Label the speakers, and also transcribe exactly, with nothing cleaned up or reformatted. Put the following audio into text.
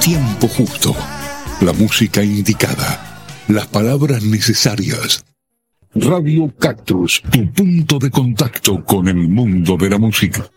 Speaker 1: tiempo justo, la música indicada, las palabras necesarias. Radio Cactus, tu punto de contacto con el mundo de la música.